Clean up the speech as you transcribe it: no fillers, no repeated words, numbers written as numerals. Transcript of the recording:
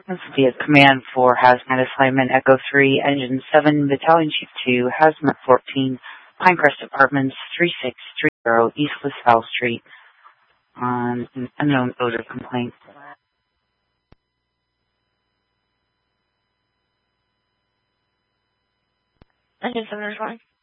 This will be a command for Hazmat Assignment Echo 3, Engine 7, Battalion Chief 2, Hazmat 14, Pinecrest Apartments, 3630 East LaSalle Street, on an unknown odor complaint. Engine 7 responding.